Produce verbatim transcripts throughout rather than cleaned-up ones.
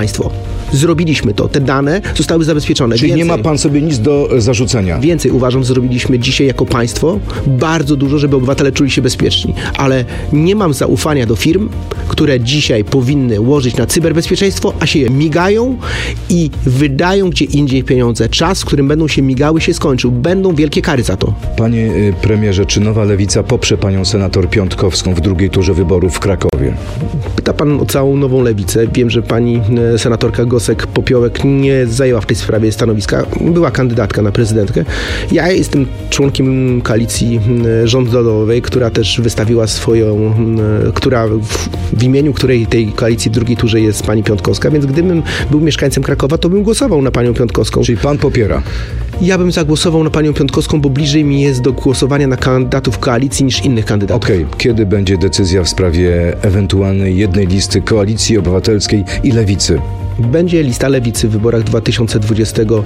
państwo. Zrobiliśmy to. Te dane zostały zabezpieczone. Czyli Więcej, nie ma pan sobie nic do zarzucenia? Więcej uważam, zrobiliśmy dzisiaj jako państwo bardzo dużo, żeby obywatele czuli się bezpieczni. Ale nie mam zaufania do firm, które dzisiaj powinny łożyć na cyberbezpieczeństwo, a się je migają i wydają gdzie indziej pieniądze. Czas, w którym będą się migały, się skończył. Będą wielkie kary za to. Panie premierze, czy Nowa Lewica poprze panią senator Piątkowską w drugiej turze wyborów w Krakowie? Pyta pan o całą Nową Lewicę. Wiem, że pani senatorka Gosek-Popiołek nie zajęła w tej sprawie stanowiska. Była kandydatka na prezydentkę. Ja jestem członkiem koalicji rządowej, która też wystawiła swoją, która w, w imieniu której tej koalicji w drugiej turze jest pani Piątkowska, więc gdybym był mieszkańcem Krakowa, to bym głosował na panią Piątkowską. Czyli pan popiera? Ja bym zagłosował na panią Piątkowską, bo bliżej mi jest do głosowania na kandydatów koalicji niż innych kandydatów. Okej, okay. Kiedy będzie decyzja w sprawie ewentualnej jednej listy Koalicji Obywatelskiej i Lewicy? Będzie lista Lewicy w wyborach dwa tysiące dwudziestego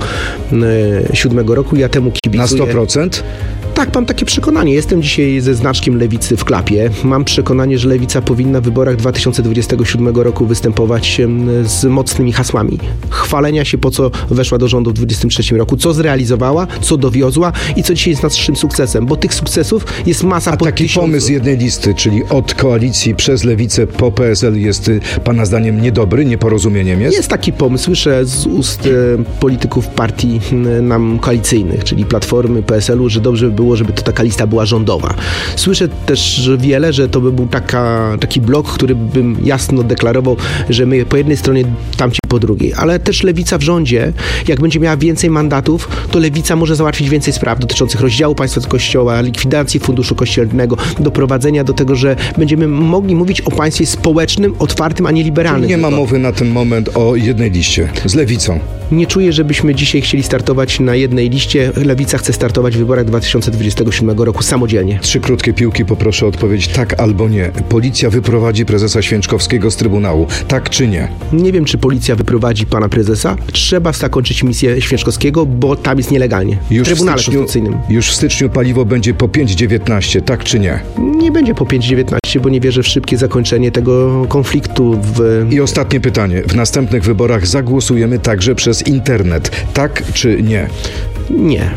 siódmego roku. Ja temu kibicuję. Na sto procent? Tak, mam takie przekonanie. Jestem dzisiaj ze znaczkiem Lewicy w klapie. Mam przekonanie, że Lewica powinna w wyborach dwa tysiące dwudziestego siódmego roku występować z mocnymi hasłami. Chwalenia się, po co weszła do rządu w dwudziestym trzecim roku, co zrealizowała, co dowiozła i co dzisiaj jest naszym sukcesem, bo tych sukcesów jest masa. A po taki tysiącu. Pomysł jednej listy, czyli od koalicji przez Lewicę po P S L jest pana zdaniem niedobry, nieporozumieniem jest? Jest taki pomysł. Słyszę z ust e, polityków partii e, nam koalicyjnych, czyli Platformy, P S L-u, że dobrze by było, żeby to taka lista była rządowa. Słyszę też wiele, że to by był taka, taki blok, który bym jasno deklarował, że my po jednej stronie, tamci po drugiej. Ale też Lewica w rządzie, jak będzie miała więcej mandatów, to Lewica może załatwić więcej spraw dotyczących rozdziału państwa od kościoła, likwidacji funduszu kościelnego, doprowadzenia do tego, że będziemy mogli mówić o państwie społecznym, otwartym, a nie liberalnym. Czyli nie ma tylko. mowy na ten moment o jednej liście z Lewicą. Nie czuję, żebyśmy dzisiaj chcieli startować na jednej liście. Lewica chce startować w wyborach dwa tysiące dwudziestego siódmego roku samodzielnie. Trzy krótkie piłki, poproszę o odpowiedź tak albo nie. Policja wyprowadzi prezesa Święczkowskiego z Trybunału. Tak czy nie? Nie wiem, czy policja wyprowadzi pana prezesa. Trzeba zakończyć misję Święczkowskiego, bo tam jest nielegalnie. W Już Trybunale w styczniu, Konstytucyjnym. Już w styczniu paliwo będzie po pięć dziewiętnaście. Tak czy nie? Nie będzie po pięć dziewiętnaście, bo nie wierzę w szybkie zakończenie tego konfliktu. W... I ostatnie pytanie. W następnych wyborach zagłosujemy także przez internet. Tak czy nie? Nie.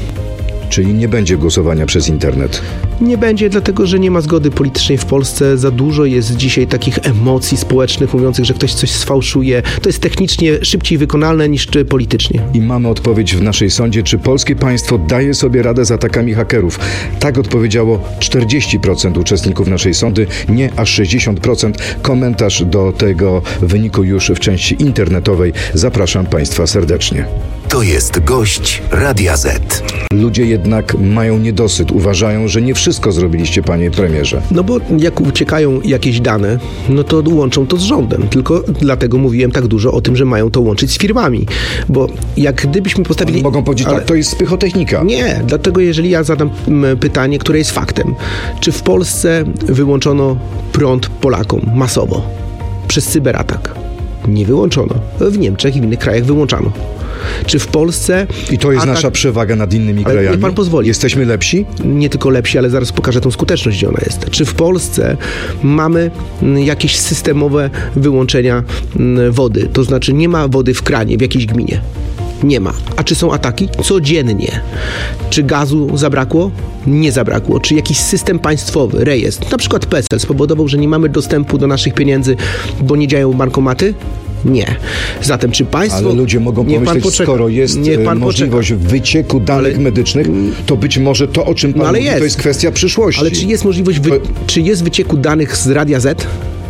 Czyli nie będzie głosowania przez internet. Nie będzie, dlatego że nie ma zgody politycznej w Polsce. Za dużo jest dzisiaj takich emocji społecznych mówiących, że ktoś coś sfałszuje. To jest technicznie szybciej wykonalne niż politycznie. I mamy odpowiedź w naszej sądzie, czy polskie państwo daje sobie radę z atakami hakerów. Tak odpowiedziało czterdzieści procent uczestników naszej sądy, nie aż sześćdziesiąt procent. Komentarz do tego wyniku już w części internetowej. Zapraszam państwa serdecznie. To jest gość Radia Z. Ludzie jednak mają niedosyt. Uważają, że nie wszystko zrobiliście, panie premierze. No bo jak uciekają jakieś dane, no to łączą to z rządem. Tylko dlatego mówiłem tak dużo o tym, że mają to łączyć z firmami. Bo jak gdybyśmy postawili... Oni mogą powiedzieć, ale... tak, to jest pychotechnika. Nie, dlatego jeżeli ja zadam pytanie, które jest faktem. Czy w Polsce wyłączono prąd Polakom masowo przez cyberatak? Nie wyłączono. W Niemczech i w innych krajach wyłączano. Czy w Polsce... I to jest atak... nasza przewaga nad innymi ale krajami? niech pan pozwoli. Jesteśmy lepsi? Nie tylko lepsi, ale zaraz pokażę tą skuteczność, gdzie ona jest. Czy w Polsce mamy jakieś systemowe wyłączenia wody? To znaczy nie ma wody w kranie w jakiejś gminie. Nie ma. A czy są ataki? Codziennie. Czy gazu zabrakło? Nie zabrakło. Czy jakiś system państwowy, rejestr, na przykład P E S E L spowodował, że nie mamy dostępu do naszych pieniędzy, bo nie działają bankomaty? Nie. Zatem czy państwo... Ale ludzie mogą pomyśleć, poczeka, skoro jest możliwość poczeka. wycieku danych ale, medycznych, to być może to, o czym pan no mówi, jest. to jest kwestia przyszłości. Ale czy jest możliwość, wy... to... czy jest wycieku danych z Radia Z?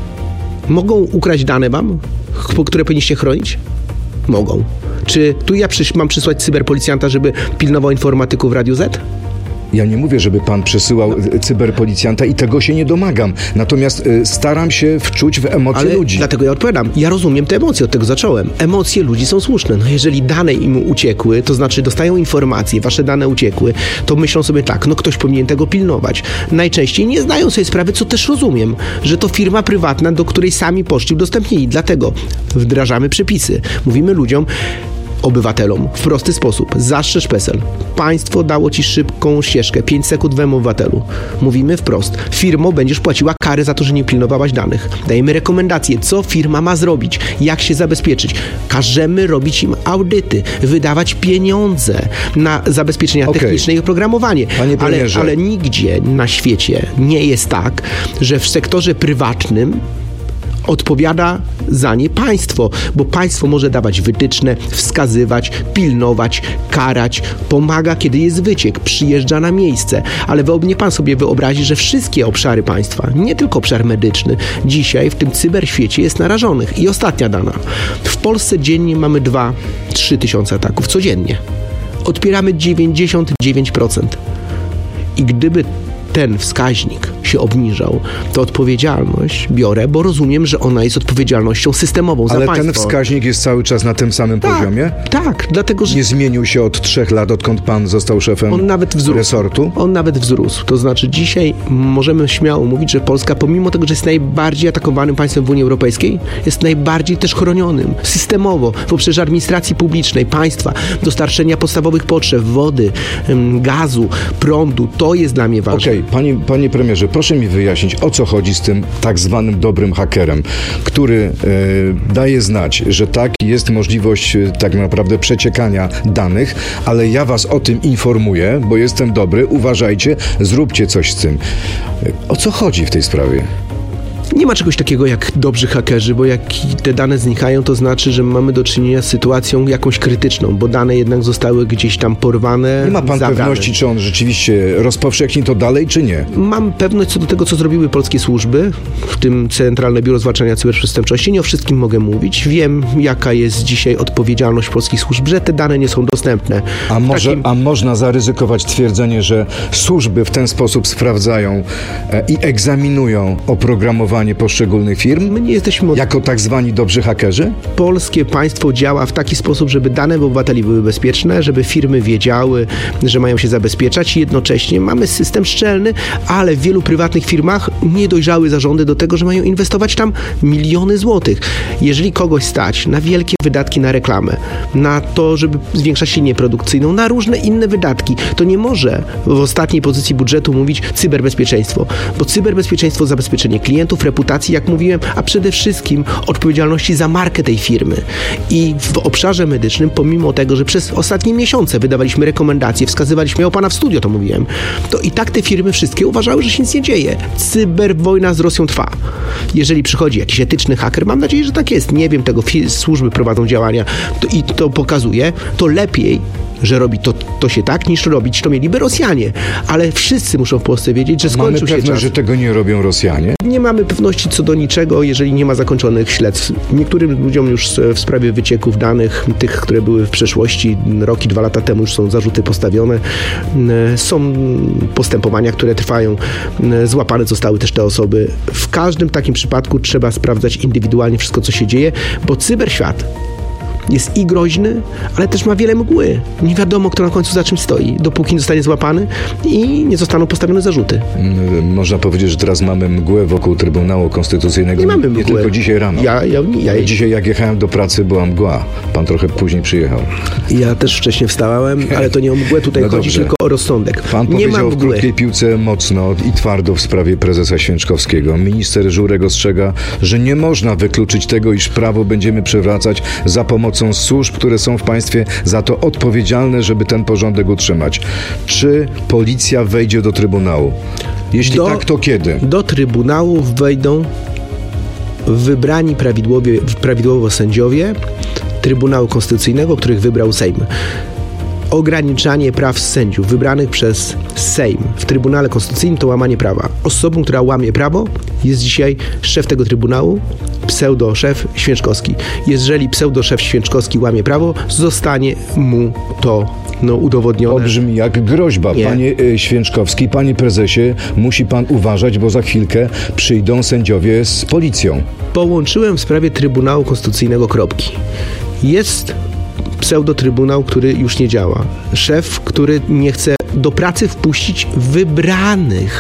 Mogą ukraść dane wam, które powinniście chronić? Mogą. Czy tu ja przyś- mam przysłać cyberpolicjanta, żeby pilnował informatyków w Radiu Z? Ja nie mówię, żeby pan przesyłał cyberpolicjanta i tego się nie domagam. Natomiast y, staram się wczuć w emocje Ale ludzi. Dlatego ja odpowiadam. Ja rozumiem te emocje, od tego zacząłem. Emocje ludzi są słuszne. No jeżeli dane im uciekły, to znaczy dostają informacje, wasze dane uciekły, to myślą sobie tak, no ktoś powinien tego pilnować. Najczęściej nie zdają sobie sprawy, co też rozumiem, że to firma prywatna, do której sami poszli, udostępnili. Dlatego wdrażamy przepisy. Mówimy ludziom, obywatelom w prosty sposób. Zastrzeż PESEL. Państwo dało ci szybką ścieżkę, pięć sekund w obywatelu. Mówimy wprost. Firmo, będziesz płaciła kary za to, że nie pilnowałaś danych. Dajemy rekomendacje, co firma ma zrobić, jak się zabezpieczyć. Każemy robić im audyty, wydawać pieniądze na zabezpieczenia okay. techniczne i oprogramowanie. Ale, ale nigdzie na świecie nie jest tak, że w sektorze prywatnym odpowiada za nie państwo, bo państwo może dawać wytyczne, wskazywać, pilnować, karać, pomaga, kiedy jest wyciek, przyjeżdża na miejsce, ale niech pan sobie wyobrazi, że wszystkie obszary państwa, nie tylko obszar medyczny, dzisiaj w tym cyberświecie jest narażonych. I ostatnia dana. W Polsce dziennie mamy dwa trzy tysiące ataków codziennie. Odpieramy dziewięćdziesiąt dziewięć procent. I gdyby ten wskaźnik się obniżał, to odpowiedzialność biorę, bo rozumiem, że ona jest odpowiedzialnością systemową za Ale państwo. Ale ten wskaźnik jest cały czas na tym samym tak, poziomie? Tak, dlatego że... Nie zmienił się od trzech lat, odkąd pan został szefem on nawet wzrósł. resortu? On nawet wzrósł. To znaczy dzisiaj możemy śmiało mówić, że Polska, pomimo tego, że jest najbardziej atakowanym państwem w Unii Europejskiej, jest najbardziej też chronionym systemowo w obszarze administracji publicznej, państwa, dostarczenia podstawowych potrzeb, wody, gazu, prądu. To jest dla mnie ważne. Okej, okay. panie, panie premierze, proszę mi wyjaśnić, o co chodzi z tym tak zwanym dobrym hakerem, który e, daje znać, że tak, jest możliwość e, tak naprawdę przeciekania danych, ale ja was o tym informuję, bo jestem dobry, uważajcie, zróbcie coś z tym. E, o co chodzi w tej sprawie? Nie ma czegoś takiego jak dobrzy hakerzy, bo jak te dane znikają, to znaczy, że mamy do czynienia z sytuacją jakąś krytyczną, bo dane jednak zostały gdzieś tam porwane. Nie ma pan zabrane. pewności, czy on rzeczywiście rozpowszechni to dalej, czy nie? Mam pewność co do tego, co zrobiły polskie służby, w tym Centralne Biuro Zwalczania Cyberprzestępczości. Nie o wszystkim mogę mówić. Wiem, jaka jest dzisiaj odpowiedzialność polskich służb, że te dane nie są dostępne. A, może, takim... a można zaryzykować twierdzenie, że służby w ten sposób sprawdzają e, i egzaminują oprogramowanie poszczególnych firm? My nie jesteśmy od... jako tak zwani dobrzy hakerzy? Polskie państwo działa w taki sposób, żeby dane obywateli były bezpieczne, żeby firmy wiedziały, że mają się zabezpieczać i jednocześnie mamy system szczelny, ale w wielu prywatnych firmach niedojrzały zarządy do tego, że mają inwestować tam miliony złotych. Jeżeli kogoś stać na wielkie wydatki na reklamę, na to, żeby zwiększać linię produkcyjną, na różne inne wydatki, to nie może w ostatniej pozycji budżetu mówić cyberbezpieczeństwo, bo cyberbezpieczeństwo, zabezpieczenie klientów, reputacji, jak mówiłem, a przede wszystkim odpowiedzialności za markę tej firmy. I w obszarze medycznym, pomimo tego, że przez ostatnie miesiące wydawaliśmy rekomendacje, wskazywaliśmy, ja o pana w studio to mówiłem, to i tak te firmy wszystkie uważały, że się nic nie dzieje. Cyberwojna z Rosją trwa. Jeżeli przychodzi jakiś etyczny haker, mam nadzieję, że tak jest, nie wiem tego, służby prowadzą działania to, i to pokazuje, to lepiej, że robi to, to się tak, niż robić to mieliby Rosjanie. Ale wszyscy muszą w Polsce wiedzieć, że skończył mamy się pewność, czas. że tego nie robią Rosjanie? Nie mamy pewności co do niczego, jeżeli nie ma zakończonych śledztw. Niektórym ludziom już w sprawie wycieków danych, tych, które były w przeszłości, rok i dwa lata temu już są zarzuty postawione. Są postępowania, które trwają. Złapane zostały też te osoby. W każdym takim przypadku trzeba sprawdzać indywidualnie wszystko, co się dzieje, bo cyberświat jest i groźny, ale też ma wiele mgły. Nie wiadomo, kto na końcu za czym stoi, dopóki nie zostanie złapany i nie zostaną postawione zarzuty. Można powiedzieć, że teraz mamy mgłę wokół Trybunału Konstytucyjnego. Nie mamy mgły. Nie tylko dzisiaj rano. Ja, ja, ja, dzisiaj jak jechałem do pracy, była mgła. Pan trochę później przyjechał. Ja też wcześniej wstałem, ale to nie o mgłę tutaj no chodzi, dobrze. Tylko o rozsądek. Pan nie powiedział w krótkiej piłce mocno i twardo w sprawie prezesa Święczkowskiego. Minister Żurek ostrzega, że nie można wykluczyć tego, iż prawo będziemy przywracać za pomocą służb, które są w państwie za to odpowiedzialne, żeby ten porządek utrzymać. Czy policja wejdzie do Trybunału? Jeśli do, tak, to kiedy? Do Trybunału wejdą wybrani prawidłowie, prawidłowo sędziowie Trybunału Konstytucyjnego, których wybrał Sejm. Ograniczanie praw sędziów wybranych przez Sejm w Trybunale Konstytucyjnym to łamanie prawa. Osobą, która łamie prawo, jest dzisiaj szef tego Trybunału, pseudo-szef Święczkowski. Jeżeli pseudo-szef Święczkowski łamie prawo, zostanie mu to no, udowodnione. To brzmi jak groźba. Nie. Panie y, Święczkowski, panie prezesie, musi pan uważać, bo za chwilkę przyjdą sędziowie z policją. Połączyłem w sprawie Trybunału Konstytucyjnego kropki. Jest pseudo-trybunał, który już nie działa. Szef, który nie chce do pracy wpuścić wybranych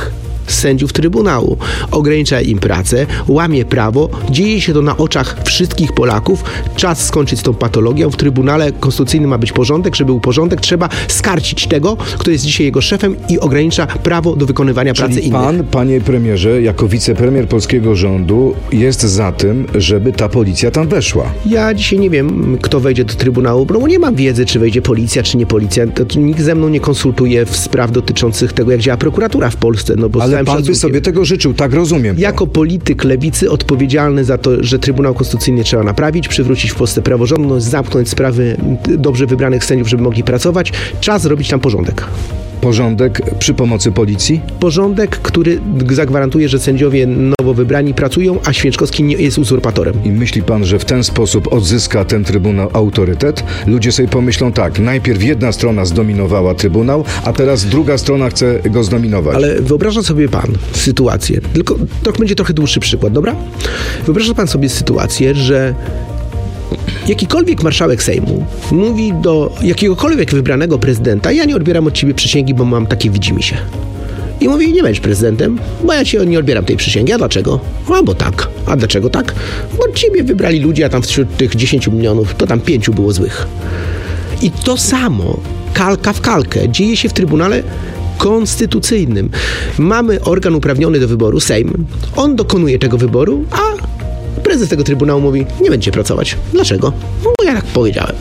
sędziów Trybunału. Ogranicza im pracę, łamie prawo, dzieje się to na oczach wszystkich Polaków. Czas skończyć z tą patologią. W Trybunale Konstytucyjnym ma być porządek. Żeby był porządek, trzeba skarcić tego, kto jest dzisiaj jego szefem i ogranicza prawo do wykonywania Czyli pracy innych. pan, panie premierze, jako wicepremier polskiego rządu jest za tym, żeby ta policja tam weszła. Ja dzisiaj nie wiem, kto wejdzie do Trybunału, bo nie mam wiedzy, czy wejdzie policja, czy nie policja. To nikt ze mną nie konsultuje w spraw dotyczących tego, jak działa prokuratura w Polsce. No bo Ale pan by sobie tego życzył, tak rozumiem. To. Jako polityk lewicy odpowiedzialny za to, że Trybunał Konstytucyjny trzeba naprawić, przywrócić w Polsce praworządność, zamknąć sprawy dobrze wybranych sędziów, żeby mogli pracować, czas zrobić tam porządek. Porządek przy pomocy policji? Porządek, który zagwarantuje, że sędziowie nowo wybrani pracują, a Święczkowski nie jest uzurpatorem. I myśli pan, że w ten sposób odzyska ten Trybunał autorytet? Ludzie sobie pomyślą tak, najpierw jedna strona zdominowała Trybunał, a teraz druga strona chce go zdominować. Ale wyobraża sobie pan sytuację, tylko to będzie trochę dłuższy przykład, dobra? Wyobraża pan sobie sytuację, że jakikolwiek marszałek Sejmu mówi do jakiegokolwiek wybranego prezydenta: ja nie odbieram od ciebie przysięgi, bo mam takie widzimisię. I mówi: nie będziesz prezydentem, bo ja ci nie odbieram tej przysięgi. A dlaczego? A bo tak. A dlaczego tak? Bo ciebie wybrali ludzie, a tam wśród tych dziesięciu milionów to tam pięciu było złych. I to samo, kalka w kalkę, dzieje się w Trybunale Konstytucyjnym. Mamy organ uprawniony do wyboru, Sejm. On dokonuje tego wyboru, a prezes tego Trybunału mówi: nie będziecie pracować. Dlaczego? No bo ja tak powiedziałem.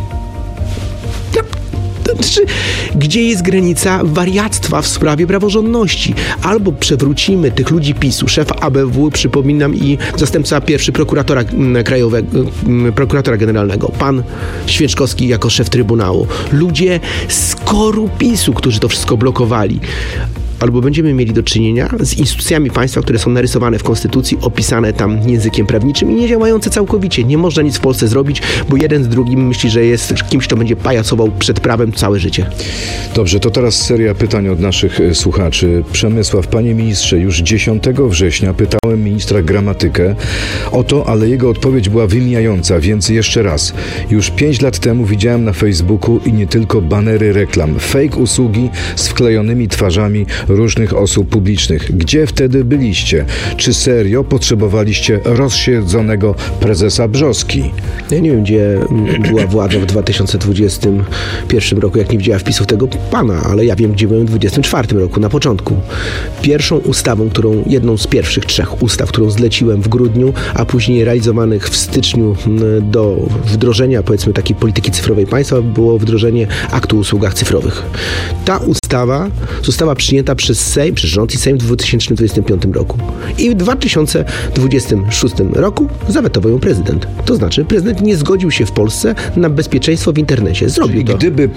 Gdzie jest granica wariactwa w sprawie praworządności? Albo przewrócimy tych ludzi PiSu, szef A B W, przypominam, i zastępca pierwszy prokuratora krajowego, prokuratora generalnego, pan Święczkowski jako szef Trybunału. Ludzie z koru PiSu, którzy to wszystko blokowali. Albo będziemy mieli do czynienia z instytucjami państwa, które są narysowane w Konstytucji, opisane tam językiem prawniczym i nie działające całkowicie. Nie można nic w Polsce zrobić, bo jeden z drugim myśli, że jest kimś, kto będzie pajacował przed prawem całe życie. Dobrze, to teraz seria pytań od naszych słuchaczy. Przemysław: panie ministrze, już dziesiątego września pytałem ministra Gramatykę o to, ale jego odpowiedź była wymijająca, więc jeszcze raz. Już pięć lat temu widziałem na Facebooku i nie tylko banery reklam, fake usługi z wklejonymi twarzami różnych osób publicznych. Gdzie wtedy byliście? Czy serio potrzebowaliście rozsiedzonego prezesa Brzoski? Ja nie wiem, gdzie była władza w dwa tysiące dwudziestym pierwszym roku, jak nie widziała wpisów tego pana, ale ja wiem, gdzie byłem w dwudziestym czwartym roku, na początku. Pierwszą ustawą, którą, jedną z pierwszych trzech ustaw, którą zleciłem w grudniu, a później realizowanych w styczniu do wdrożenia, powiedzmy, takiej polityki cyfrowej państwa, było wdrożenie aktu o usługach cyfrowych. Ta ustawa została przyjęta przez Sejm, przez rząd i Sejm w dwa tysiące dwudziestym piątym roku. I w dwa tysiące dwudziestym szóstym roku zawetował ją prezydent. To znaczy, prezydent nie zgodził się w Polsce na bezpieczeństwo w internecie. Zrobił to. Gdyby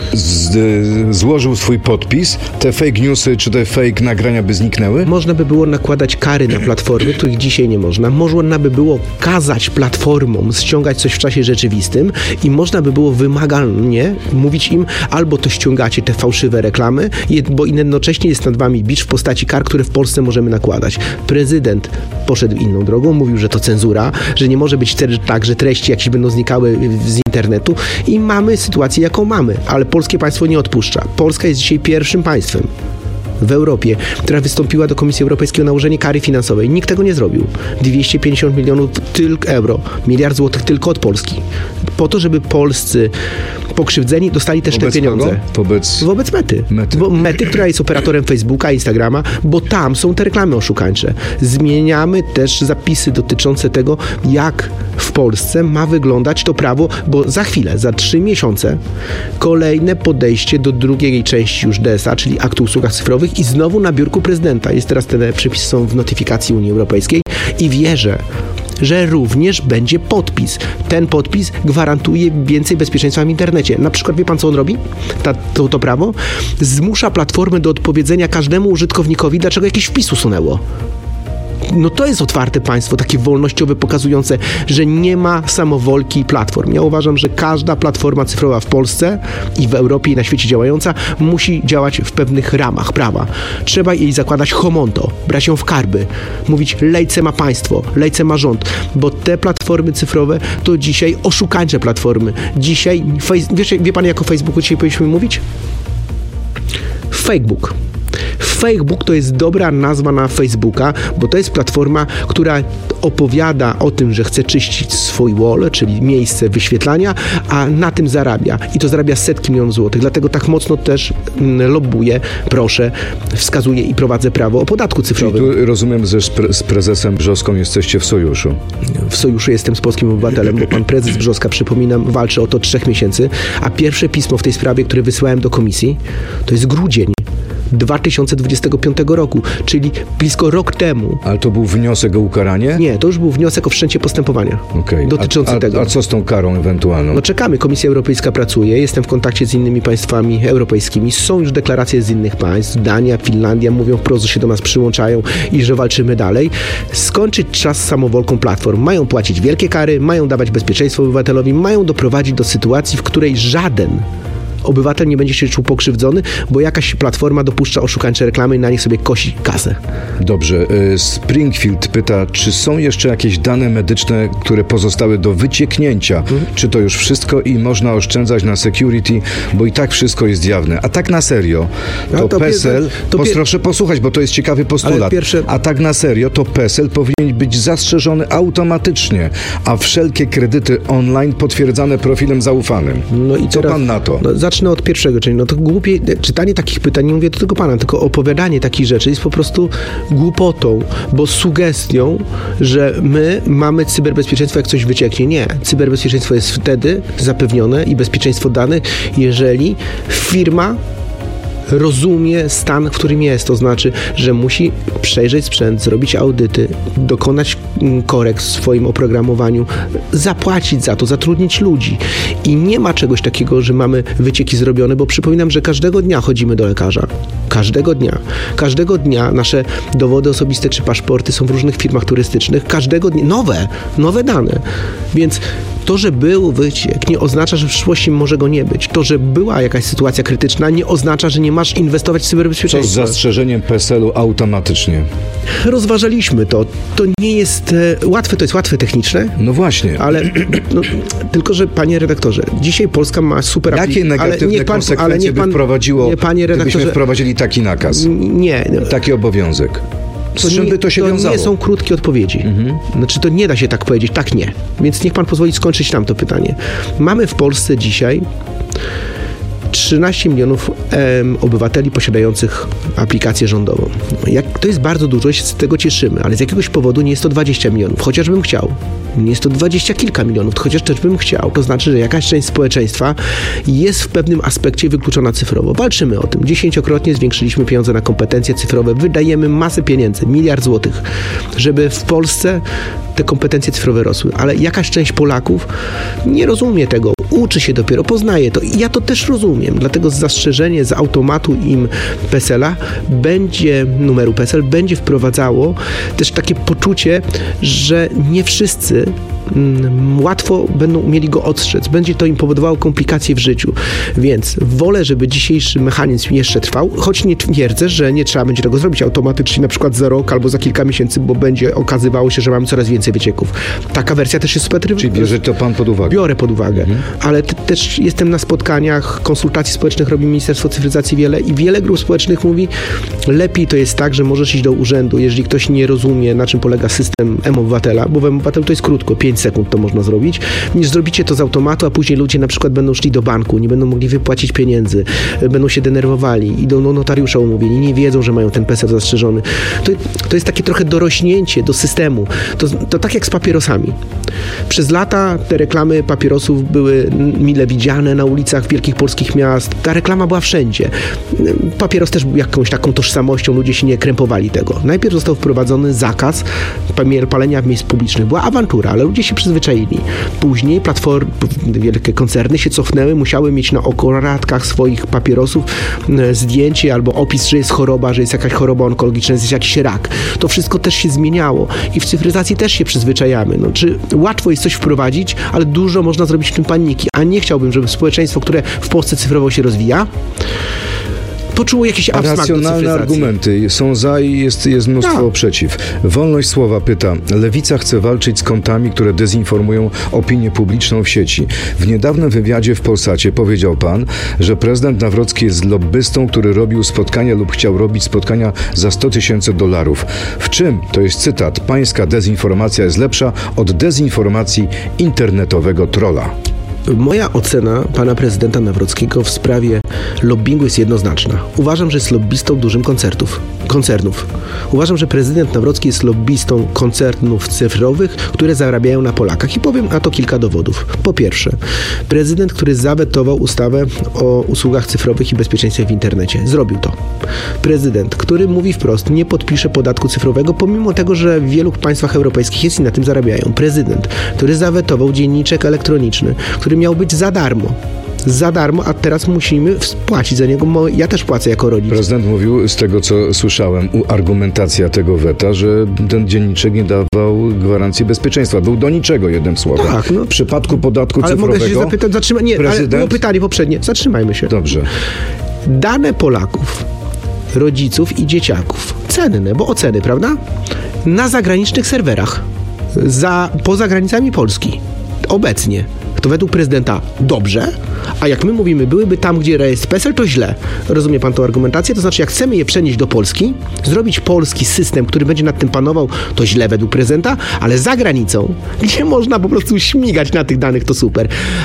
z, złożył swój podpis, te fake newsy czy te fake nagrania by zniknęły? Można by było nakładać kary na platformy, których dzisiaj nie można. Można by było kazać platformom ściągać coś w czasie rzeczywistym i można by było wymagalnie mówić im: albo to ściągacie te fałszywe reklamy, bo jednocześnie jest nad wami bicz w postaci kar, które w Polsce możemy nakładać. Prezydent poszedł inną drogą, mówił, że to cenzura, że nie może być tak, że treści jakieś będą znikały z internetu i mamy sytuację, jaką mamy, ale polskie państwo nie odpuszcza. Polska jest dzisiaj pierwszym państwem w Europie, która wystąpiła do Komisji Europejskiej o nałożenie kary finansowej. Nikt tego nie zrobił. dwieście pięćdziesiąt milionów tylko euro, miliard złotych tylko od Polski. Po to, żeby polscy pokrzywdzeni dostali też Wobec te pieniądze. Wobec, Wobec Mety. Mety. Bo Mety, która jest operatorem Facebooka, Instagrama, bo tam są te reklamy oszukańcze. Zmieniamy też zapisy dotyczące tego, jak w Polsce ma wyglądać to prawo, bo za chwilę, za trzy miesiące kolejne podejście do drugiej części już D S A, czyli aktu o usługach cyfrowych, i znowu na biurku prezydenta. Jest teraz, te przepisy są w notyfikacji Unii Europejskiej i wierzę, że również będzie podpis. Ten podpis gwarantuje więcej bezpieczeństwa w internecie. Na przykład wie pan, co on robi? Ta, to, to prawo zmusza platformy do odpowiedzenia każdemu użytkownikowi, dlaczego jakieś wpis usunęło. No to jest otwarte państwo, takie wolnościowe, pokazujące, że nie ma samowolki platform. Ja uważam, że każda platforma cyfrowa w Polsce i w Europie i na świecie działająca musi działać w pewnych ramach prawa. Trzeba jej zakładać homonto, brać ją w karby, mówić: lejce ma państwo, lejce ma rząd, bo te platformy cyfrowe to dzisiaj oszukańcze platformy. Dzisiaj, wiesz, wie pan, jak o Facebooku dzisiaj powinniśmy mówić? Facebook. Facebook to jest dobra nazwa na Facebooka, bo to jest platforma, która opowiada o tym, że chce czyścić swój wall, czyli miejsce wyświetlania, a na tym zarabia. I to zarabia setki milionów złotych. Dlatego tak mocno też lobbuję, proszę, wskazuję i prowadzę prawo o podatku cyfrowym. Czyli tu rozumiem, że z, pre- z prezesem Brzoską jesteście w sojuszu. W sojuszu jestem z Polskim Obywatelem, bo pan prezes Brzoska, przypominam, walczy o to od trzech miesięcy, a pierwsze pismo w tej sprawie, które wysyłałem do komisji, to jest grudzień dwa tysiące dwudziestego piątego roku, czyli blisko rok temu. Ale to był wniosek o ukaranie? Nie, to już był wniosek o wszczęcie postępowania okay. dotyczący a, a, tego. A co z tą karą ewentualną? No czekamy, Komisja Europejska pracuje, jestem w kontakcie z innymi państwami europejskimi, są już deklaracje z innych państw, Dania, Finlandia, mówią wprost, że się do nas przyłączają i że walczymy dalej. Skończyć czas z samowolką platform. Mają płacić wielkie kary, mają dawać bezpieczeństwo obywatelowi, mają doprowadzić do sytuacji, w której żaden obywatel nie będzie się czuł pokrzywdzony, bo jakaś platforma dopuszcza oszukańcze reklamy i na nich sobie kosi kasę. Dobrze. Springfield pyta, czy są jeszcze jakieś dane medyczne, które pozostały do wycieknięcia? Hmm. Czy to już wszystko i można oszczędzać na security, bo i tak wszystko jest jawne. A tak na serio, to, no to PESEL, pier- to pier- proszę posłuchać, bo to jest ciekawy postulat, pierwsze... a tak na serio, to PESEL powinien być zastrzeżony automatycznie, a wszelkie kredyty online potwierdzane profilem zaufanym. No i co teraz, pan na to? No, zacznę od pierwszego, czyli no to głupie, czytanie takich pytań, nie mówię do tego pana, tylko opowiadanie takich rzeczy jest po prostu głupotą, bo sugestią, że my mamy cyberbezpieczeństwo, jak coś wycieknie. Nie. Cyberbezpieczeństwo jest wtedy zapewnione i bezpieczeństwo danych, jeżeli firma rozumie stan, w którym jest. To znaczy, że musi przejrzeć sprzęt, zrobić audyty, dokonać korekt w swoim oprogramowaniu, zapłacić za to, zatrudnić ludzi. I nie ma czegoś takiego, że mamy wycieki zrobione, bo przypominam, że każdego dnia chodzimy do lekarza. Każdego dnia. Każdego dnia nasze dowody osobiste czy paszporty są w różnych firmach turystycznych. Każdego dnia. Nowe. Nowe dane. Więc to, że był wyciek, nie oznacza, że w przyszłości może go nie być. To, że była jakaś sytuacja krytyczna, nie oznacza, że nie masz inwestować w cyberbezpieczeństwo. To z zastrzeżeniem PESEL-u automatycznie. Rozważaliśmy to. To nie jest e, łatwe, to jest łatwe techniczne. No właśnie. Ale no, tylko, że panie redaktorze, dzisiaj Polska ma super Jakie negatywne ale pan, konsekwencje ale nie pan, by wprowadziło, nie, panie gdybyśmy wprowadzili taki nakaz? Nie. No. Taki obowiązek. Z To czym nie, by to się to wiązało? nie są krótkie odpowiedzi. Mhm. Znaczy, to nie da się tak powiedzieć, tak nie. Więc niech pan pozwoli skończyć nam to pytanie. Mamy w Polsce dzisiaj trzynaście milionów em, obywateli posiadających aplikację rządową. Jak, to jest bardzo dużo, się z tego cieszymy, ale z jakiegoś powodu nie jest to dwadzieścia milionów, chociażbym chciał. Nie jest to dwadzieścia kilka milionów, chociaż też bym chciał. To znaczy, że jakaś część społeczeństwa jest w pewnym aspekcie wykluczona cyfrowo. Walczymy o tym. Dziesięciokrotnie zwiększyliśmy pieniądze na kompetencje cyfrowe. Wydajemy masę pieniędzy, miliard złotych, żeby w Polsce te kompetencje cyfrowe rosły. Ale jakaś część Polaków nie rozumie tego. Uczy się dopiero, poznaje to. I ja to też rozumiem. Dlatego zastrzeżenie z automatu im PESEL-a będzie, numeru PESEL, będzie wprowadzało też takie poczucie, że nie wszyscy mm, łatwo będą umieli go odstrzec. Będzie to im powodowało komplikacje w życiu. Więc wolę, żeby dzisiejszy mechanizm jeszcze trwał, choć nie twierdzę, że nie trzeba będzie tego zrobić automatycznie, na przykład za rok albo za kilka miesięcy, bo będzie okazywało się, że mamy coraz więcej wycieków. Taka wersja też jest super. Czyli bierze to pan pod uwagę? Biorę pod uwagę. Mhm. Ale te, też jestem na spotkaniach, konsultacji społecznych robi Ministerstwo Cyfryzacji wiele i wiele grup społecznych mówi, lepiej to jest tak, że możesz iść do urzędu, jeżeli ktoś nie rozumie, na czym polega system M-Obywatela, bo w M-Obywatelu to jest krótko, pięć sekund to można zrobić, niż zrobicie to z automatu, a później ludzie na przykład będą szli do banku, nie będą mogli wypłacić pieniędzy, będą się denerwowali, idą do notariusza umówieni, nie wiedzą, że mają ten PESEL zastrzeżony. To, to jest takie trochę dorośnięcie do systemu. To, to tak jak z papierosami. Przez lata te reklamy papierosów były mile widziane na ulicach wielkich polskich miast. Ta reklama była wszędzie. Papieros też był jakąś taką tożsamością, ludzie się nie krępowali tego. Najpierw został wprowadzony zakaz palenia w miejsc publicznych. Była awantura, ale ludzie się przyzwyczaili. Później platformy, wielkie koncerny się cofnęły, musiały mieć na okładkach swoich papierosów zdjęcie albo opis, że jest choroba, że jest jakaś choroba onkologiczna, że jest jakiś rak. To wszystko też się zmieniało i w cyfryzacji też się przyzwyczajamy. No, czy łatwo jest coś wprowadzić, ale dużo można zrobić w tym paniki, a nie chciałbym, żeby społeczeństwo, które w Polsce cyfrowo się rozwija, poczuło jakieś abstrakt do racjonalne cyfryzacji. argumenty są za i jest, jest mnóstwo Tak. przeciw. Wolność słowa pyta, Lewica chce walczyć z kontami, które dezinformują opinię publiczną w sieci. W niedawnym wywiadzie w Polsacie powiedział pan, że prezydent Nawrocki jest lobbystą, który robił spotkania lub chciał robić spotkania za sto tysięcy dolarów. W czym, to jest cytat, pańska dezinformacja jest lepsza od dezinformacji internetowego trolla? Moja ocena pana prezydenta Nawrockiego w sprawie lobbingu jest jednoznaczna. Uważam, że jest lobbystą dużym koncertów, koncernów. Uważam, że prezydent Nawrocki jest lobbystą koncernów cyfrowych, które zarabiają na Polakach. I powiem na to kilka dowodów. Po pierwsze, prezydent, który zawetował ustawę o usługach cyfrowych i bezpieczeństwie w internecie. Zrobił to. Prezydent, który mówi wprost, nie podpisze podatku cyfrowego, pomimo tego, że w wielu państwach europejskich jest i na tym zarabiają. Prezydent, który zawetował dzienniczek elektroniczny, który miał być za darmo. Za darmo, a teraz musimy płacić za niego. Ja też płacę jako rodzic. Prezydent mówił, z tego co słyszałem, argumentacja tego weta, że ten dzienniczek nie dawał gwarancji bezpieczeństwa. Był do niczego, jednym słowem. Tak, no. W przypadku podatku ale cyfrowego... mogę się zapytać, zatrzymaj... Nie, prezydent... ale było pytanie poprzednie. Zatrzymajmy się. Dobrze. Dane Polaków, rodziców i dzieciaków, cenne, bo oceny, prawda? Na zagranicznych serwerach, za, poza granicami Polski, obecnie, to według prezydenta dobrze, a jak my mówimy, byłyby tam, gdzie rejestr PESEL, to źle. Rozumie pan tą argumentację? To znaczy, jak chcemy je przenieść do Polski, zrobić polski system, który będzie nad tym panował, to źle według prezydenta, ale za granicą, gdzie można po prostu śmigać na tych danych, to super.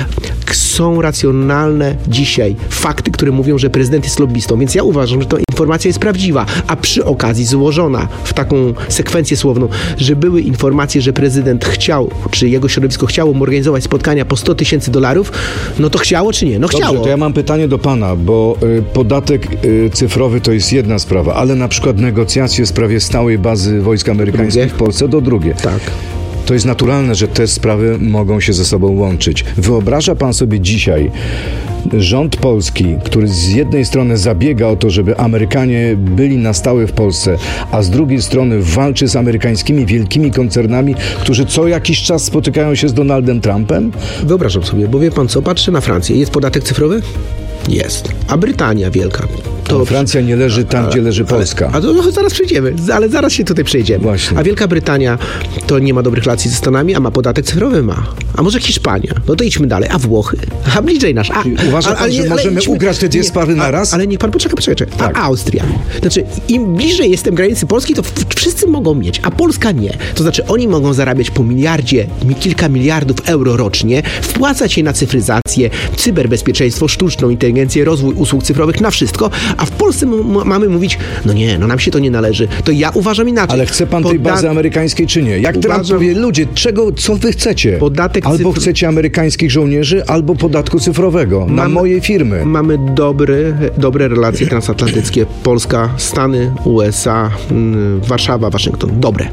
Są racjonalne dzisiaj fakty, które mówią, że prezydent jest lobbystą, więc ja uważam, że ta informacja jest prawdziwa, a przy okazji złożona w taką sekwencję słowną, że były informacje, że prezydent chciał, czy jego środowisko chciało mu organizować spotkania po sto tysięcy dolarów, no to chciało czy nie? No Dobrze, chciało. to ja mam pytanie do pana, bo y, podatek y, cyfrowy to jest jedna sprawa, ale na przykład negocjacje w sprawie stałej bazy wojsk amerykańskich Drugie? w Polsce to drugie. Tak. To jest naturalne, że te sprawy mogą się ze sobą łączyć. Wyobraża pan sobie dzisiaj rząd polski, który z jednej strony zabiega o to, żeby Amerykanie byli na stałe w Polsce, a z drugiej strony walczy z amerykańskimi wielkimi koncernami, którzy co jakiś czas spotykają się z Donaldem Trumpem? Wyobrażam sobie, bo wie pan co, patrzę na Francję. Jest podatek cyfrowy? Jest. A Brytania wielka. To Francja nie leży tam, gdzie leży Polska. A to no, zaraz przejdziemy, ale zaraz się tutaj przejdziemy. Właśnie. A Wielka Brytania to nie ma dobrych relacji ze Stanami, a ma podatek cyfrowy? Ma. A może Hiszpania? No to idźmy dalej. A Włochy? A bliżej nasz. A, uważa pan, ale, że ale, możemy idźmy, ugrać te dwie nie, sprawy na raz? A, ale niech pan poczeka, poczekaj. Tak. A Austria? Znaczy, im bliżej jestem granicy Polski, to w, wszyscy mogą mieć, a Polska nie. To znaczy, oni mogą zarabiać po miliardzie, kilka miliardów euro rocznie, wpłacać się na cyfryzację, cyberbezpieczeństwo, sztuczną inteligencję, rozwój usług cyfrowych, na wszystko, a w Polsce m- mamy mówić, no nie, no nam się to nie należy. To ja uważam inaczej. Ale chce pan tej Poda- bazy amerykańskiej czy nie? Jak Trump Uważam- powie, ludzie, czego, co wy chcecie? Podatek albo cyfr- chcecie amerykańskich żołnierzy, albo podatku cyfrowego na Mamy- moje firmy. Mamy dobry, dobre relacje transatlantyckie. Polska, Stany, U S A, mm, Warszawa, Waszyngton. Dobre.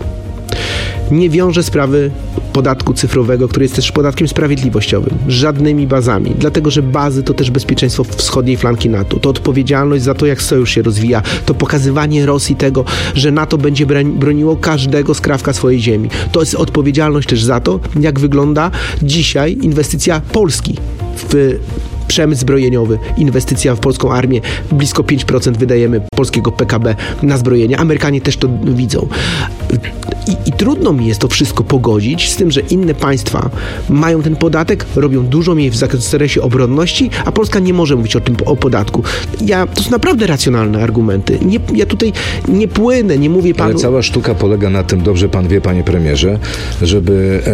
Nie wiąże sprawy podatku cyfrowego, który jest też podatkiem sprawiedliwościowym, z żadnymi bazami, dlatego że bazy to też bezpieczeństwo wschodniej flanki NATO, to odpowiedzialność za to, jak sojusz się rozwija, to pokazywanie Rosji tego, że NATO będzie brań- broniło każdego skrawka swojej ziemi. To jest odpowiedzialność też za to, jak wygląda dzisiaj inwestycja Polski w przemysł zbrojeniowy, inwestycja w polską armię, blisko pięć procent wydajemy polskiego P K B na zbrojenie. Amerykanie też to widzą. I, I trudno mi jest to wszystko pogodzić z tym, że inne państwa mają ten podatek, robią dużo mniej w zakresie obronności, a Polska nie może mówić o tym o podatku. Ja, to są naprawdę racjonalne argumenty. Nie, ja tutaj nie płynę, nie mówię panu... Ale cała sztuka polega na tym, dobrze pan wie, panie premierze, żeby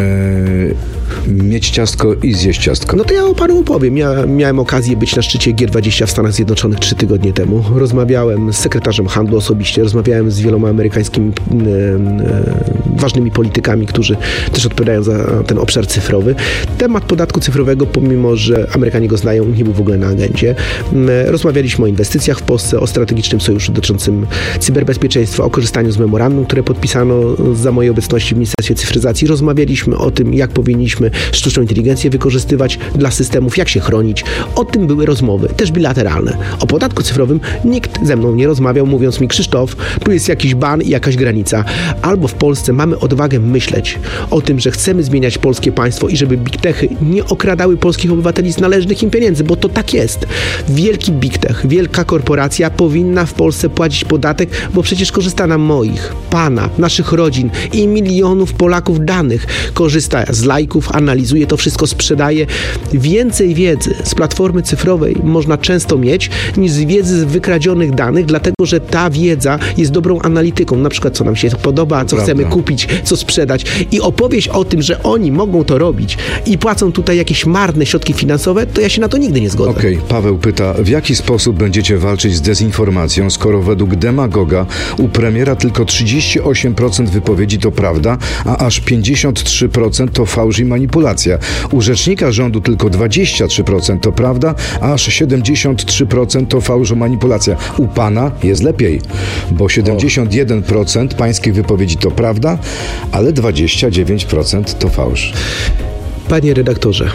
e, mieć ciastko i zjeść ciastko. No to ja o panu opowiem. Ja miałem okazję być na szczycie G dwadzieścia w Stanach Zjednoczonych trzy tygodnie temu. Rozmawiałem z sekretarzem handlu osobiście, rozmawiałem z wieloma amerykańskimi e, e, ważnymi politykami, którzy też odpowiadają za ten obszar cyfrowy. Temat podatku cyfrowego, pomimo że Amerykanie go znają, nie był w ogóle na agendzie. E, rozmawialiśmy o inwestycjach w Polsce, o strategicznym sojuszu dotyczącym cyberbezpieczeństwa, o korzystaniu z memorandum, które podpisano za mojej obecności w Ministerstwie Cyfryzacji. Rozmawialiśmy o tym, jak powinniśmy sztuczną inteligencję wykorzystywać dla systemów, jak się chronić. O tym były rozmowy, też bilateralne. O podatku cyfrowym nikt ze mną nie rozmawiał, mówiąc mi: Krzysztof, tu jest jakiś ban i jakaś granica. albo w Polsce mamy odwagę myśleć o tym, że chcemy zmieniać polskie państwo i żeby big techy nie okradały polskich obywateli z należnych im pieniędzy, bo to tak jest. Wielki big tech, wielka korporacja powinna w Polsce płacić podatek, bo przecież korzysta na moich, pana, naszych rodzin i milionów Polaków danych. Korzysta z lajków, analizuje to wszystko, sprzedaje. Więcej wiedzy z platformy cyfrowej można często mieć niż z wiedzy z wykradzionych danych, dlatego że ta wiedza jest dobrą analityką. Na przykład co nam się podoba, co Prawda. chcemy kupić, co sprzedać. I opowieść o tym, że oni mogą to robić i płacą tutaj jakieś marne środki finansowe, to ja się na to nigdy nie zgodzę. Okej, okay. Paweł pyta, w jaki sposób będziecie walczyć z dezinformacją, skoro według demagoga u premiera tylko trzydzieści osiem procent wypowiedzi to prawda, a aż pięćdziesiąt trzy procent to fałsz i manipulacja. U rzecznika rządu tylko dwadzieścia trzy procent to prawda, a aż siedemdziesiąt trzy procent to fałsz i manipulacja. U pana jest lepiej, bo siedemdziesiąt jeden procent pańskiej wypowiedzi to prawda, ale dwadzieścia dziewięć procent to fałsz. Panie redaktorze,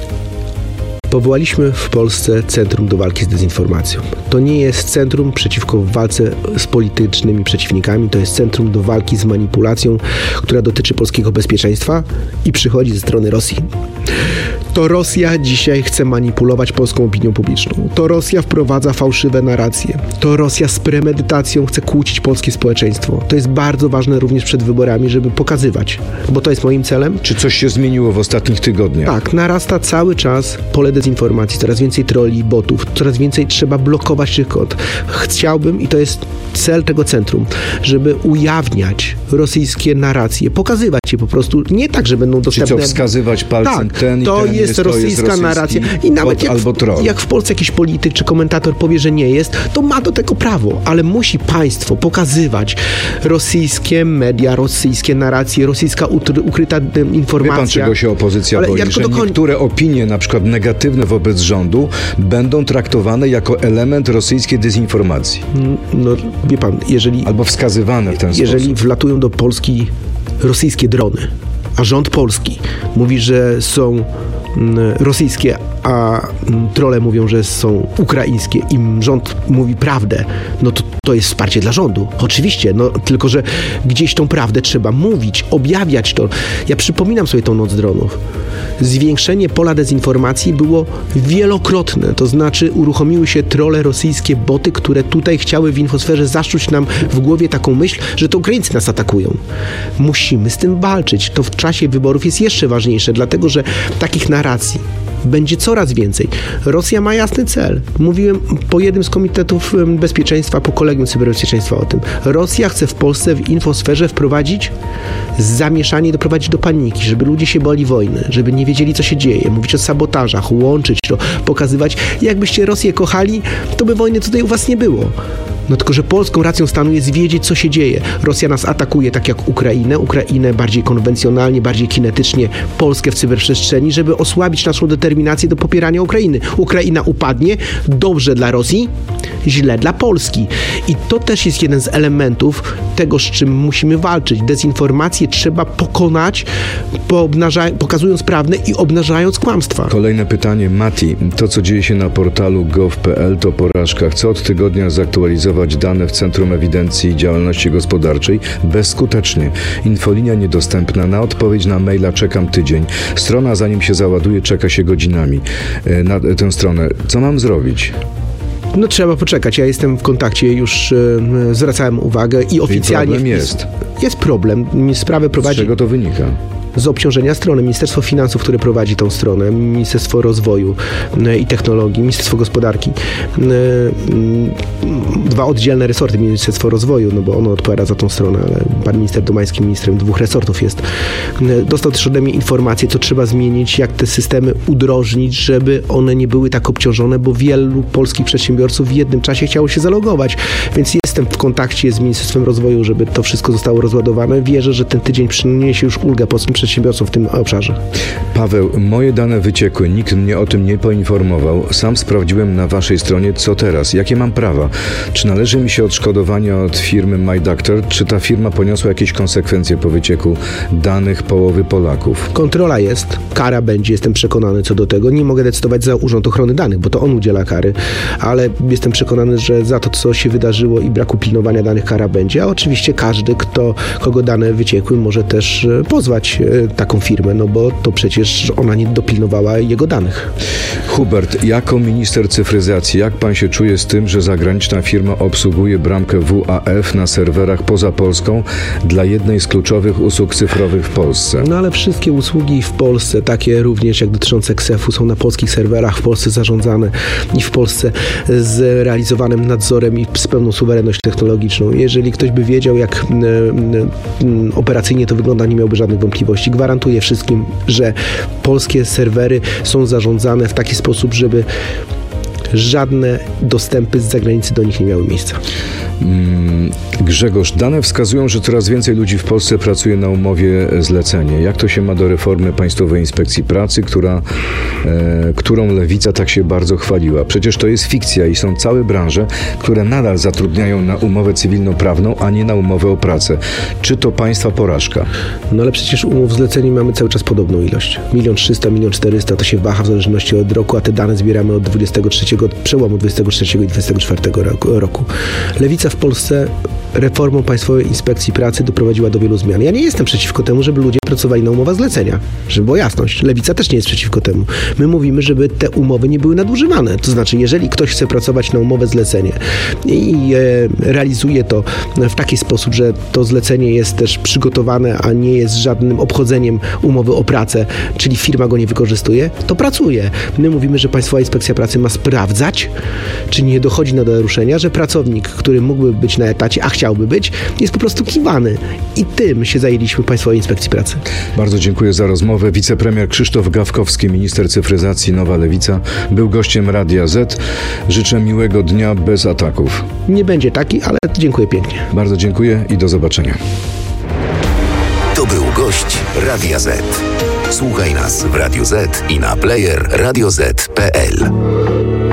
powołaliśmy w Polsce Centrum do Walki z Dezinformacją. To nie jest centrum przeciwko walce z politycznymi przeciwnikami, to jest centrum do walki z manipulacją, która dotyczy polskiego bezpieczeństwa i przychodzi ze strony Rosji. To Rosja dzisiaj chce manipulować polską opinią publiczną. To Rosja wprowadza fałszywe narracje. To Rosja z premedytacją chce kłócić polskie społeczeństwo. To jest bardzo ważne również przed wyborami, żeby pokazywać, bo to jest moim celem. Czy coś się zmieniło w ostatnich tygodniach? Tak, narasta cały czas pole dezinformacji, coraz więcej trolli i botów, coraz więcej trzeba blokować tych kont. Chciałbym, i to jest cel tego centrum, żeby ujawniać rosyjskie narracje, pokazywać je po prostu, nie tak, że będą dostępne. Czy co, wskazywać palcem tak, ten i to ten jest jest, rosyjska to jest narracja. I nawet jak, albo troll. jak w Polsce jakiś polityk czy komentator powie, że nie jest, to ma do tego prawo, ale musi państwo pokazywać rosyjskie media, rosyjskie narracje, rosyjska ukryta informacja. Wie pan, czego się opozycja ale boi? ja Że dokoń... niektóre opinie, na przykład negatywne wobec rządu, będą traktowane jako element rosyjskiej dezinformacji. No, wie pan, jeżeli... Albo wskazywane w ten jeżeli sposób. wlatują do Polski rosyjskie drony, a rząd polski mówi, że są rosyjskie, a trolle mówią, że są ukraińskie i rząd mówi prawdę, no to to jest wsparcie dla rządu. Oczywiście, no tylko, że gdzieś tą prawdę trzeba mówić, objawiać to. Ja przypominam sobie tą noc dronów. Zwiększenie pola dezinformacji było wielokrotne, to znaczy uruchomiły się trolle rosyjskie, boty, które tutaj chciały w infosferze zaszczuć nam w głowie taką myśl, że to Ukraińcy nas atakują. Musimy z tym walczyć. To w czasie wyborów jest jeszcze ważniejsze, dlatego, że takich narracji będzie coraz więcej. Rosja ma jasny cel. Mówiłem po jednym z komitetów bezpieczeństwa, po kolegium cyberbezpieczeństwa o tym. Rosja chce w Polsce w infosferze wprowadzić zamieszanie i doprowadzić do paniki, żeby ludzie się bali wojny, żeby nie wiedzieli, co się dzieje, mówić o sabotażach, łączyć to, pokazywać. Jakbyście Rosję kochali, to by wojny tutaj u was nie było. No tylko, że polską racją stanu jest wiedzieć, co się dzieje. Rosja nas atakuje tak jak Ukrainę, Ukrainę bardziej konwencjonalnie, bardziej kinetycznie, Polskę w cyberprzestrzeni, żeby osłabić naszą determinację do popierania Ukrainy. Ukraina upadnie, dobrze dla Rosji, źle dla Polski. I to też jest jeden z elementów tego, z czym musimy walczyć. Dezinformację trzeba pokonać, pokazując prawdę i obnażając kłamstwa. Kolejne pytanie, Mati. To, co dzieje się na portalu gov kropka p l to porażka. Chcę od tygodnia zaktualizować dane w Centrum Ewidencji Działalności Gospodarczej bezskutecznie. Infolinia niedostępna. Na odpowiedź na maila czekam tydzień. Strona, zanim się załaduje, czeka się godzinami na tę stronę. Co mam zrobić? No trzeba poczekać. Ja jestem w kontakcie, już e, zwracałem uwagę i oficjalnie... Problem jest. Jest problem. Sprawę prowadzi... Z czego to wynika? Z obciążenia strony. Ministerstwo Finansów, które prowadzi tą stronę, Ministerstwo Rozwoju i Technologii, Ministerstwo Gospodarki. Dwa oddzielne resorty. Ministerstwo Rozwoju, no bo ono odpowiada za tą stronę, ale pan minister Domański ministrem dwóch resortów jest. Dostał też ode mnie informacje, co trzeba zmienić, jak te systemy udrożnić, żeby one nie były tak obciążone, bo wielu polskich przedsiębiorców w jednym czasie chciało się zalogować. Więc jestem w kontakcie z Ministerstwem Rozwoju, żeby to wszystko zostało rozładowane. Wierzę, że ten tydzień przyniesie już ulgę polskim przedsiębiorcom, przedsiębiorcą w tym obszarze. Paweł, moje dane wyciekły, nikt mnie o tym nie poinformował. Sam sprawdziłem na waszej stronie, co teraz, jakie mam prawa. Czy należy mi się odszkodowanie od firmy MyDoctor, czy ta firma poniosła jakieś konsekwencje po wycieku danych połowy Polaków? Kontrola jest, kara będzie, jestem przekonany co do tego. Nie mogę decydować za Urząd Ochrony Danych, bo to on udziela kary, ale jestem przekonany, że za to, co się wydarzyło i braku pilnowania danych, kara będzie, a oczywiście każdy, kto, kogo dane wyciekły, może też pozwać taką firmę, no bo to przecież ona nie dopilnowała jego danych. Hubert, jako minister cyfryzacji, jak pan się czuje z tym, że zagraniczna firma obsługuje bramkę W A F na serwerach poza Polską dla jednej z kluczowych usług cyfrowych w Polsce? No ale wszystkie usługi w Polsce, takie również jak dotyczące ksefu, są na polskich serwerach, w Polsce zarządzane i w Polsce z realizowanym nadzorem i z pełną suwerenność technologiczną. Jeżeli ktoś by wiedział, jak operacyjnie to wygląda, nie miałby żadnych wątpliwości. Gwarantuję wszystkim, że polskie serwery są zarządzane w taki sposób, żeby żadne dostępy z zagranicy do nich nie miały miejsca. Grzegorz, dane wskazują, że coraz więcej ludzi w Polsce pracuje na umowie zlecenie. Jak to się ma do reformy Państwowej Inspekcji Pracy, która, e, którą Lewica tak się bardzo chwaliła? Przecież to jest fikcja i są całe branże, które nadal zatrudniają na umowę cywilnoprawną, a nie na umowę o pracę. Czy to państwa porażka? No ale przecież umów zleceń mamy cały czas podobną ilość. Milion trzysta, milion czterysta, to się waha w zależności od roku, a te dane zbieramy od dwudziestego trzeciego, przełomu dwudziestego trzeciego i dwudziestego czwartego roku. Lewica w Polsce reformą Państwowej Inspekcji Pracy doprowadziła do wielu zmian. Ja nie jestem przeciwko temu, żeby ludzie pracowali na umowach zlecenia. Żeby była jasność. Lewica też nie jest przeciwko temu. My mówimy, żeby te umowy nie były nadużywane. To znaczy, jeżeli ktoś chce pracować na umowę zlecenie i e, realizuje to w taki sposób, że to zlecenie jest też przygotowane, a nie jest żadnym obchodzeniem umowy o pracę, czyli firma go nie wykorzystuje, to pracuje. My mówimy, że Państwowa Inspekcja Pracy ma sprawdzać, czy nie dochodzi do naruszenia, że pracownik, który mógłby być na etacie, a chciałby być, jest po prostu kiwany. I tym się zajęliśmy w Państwowej Inspekcji Pracy. Bardzo dziękuję za rozmowę. Wicepremier Krzysztof Gawkowski, minister cyfryzacji Nowa Lewica, był gościem Radia Z. Życzę miłego dnia bez ataków. Nie będzie taki, ale dziękuję pięknie. Bardzo dziękuję i do zobaczenia. To był gość Radia Z. Słuchaj nas w Radio Z i na player radio zet kropka pe el.